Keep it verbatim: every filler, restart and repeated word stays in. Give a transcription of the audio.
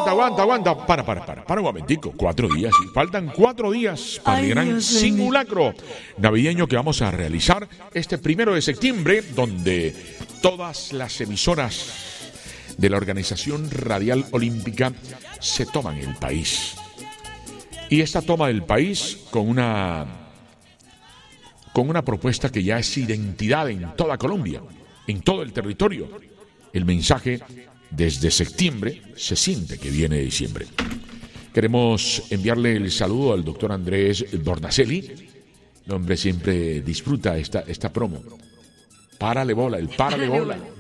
aguanta, aguanta, aguanta. Para, para, para, para un momentico. Cuatro días, sí. Faltan cuatro días para el gran simulacro navideño que vamos a realizar este primero de septiembre, donde todas las emisoras de la Organización Radial Olímpica se toman el país. Y esta toma del país con una, con una propuesta que ya es identidad en toda Colombia, en todo el territorio. El mensaje desde septiembre se siente que viene diciembre. Queremos enviarle el saludo al doctor Andrés Bordacelli. El hombre siempre disfruta esta, esta promo. Párale bola, el párale bola.